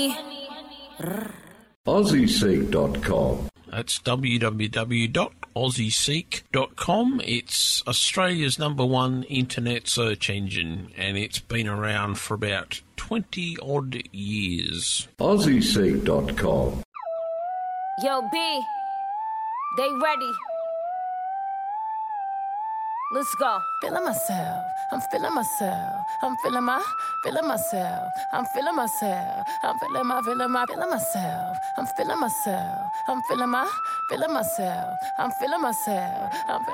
AussieSeek.com. That's www.aussieseek.com. It's Australia's #1 internet search engine, and it's been around for about 20 odd years. AussieSeek.com. Yo, B, they ready. Let's go. Feeling myself, I'm feeling myself, I'm feeling myself, I'm feeling myself, I'm feeling myself, I'm feeling myself, I'm feeling myself, I'm feeling myself, I'm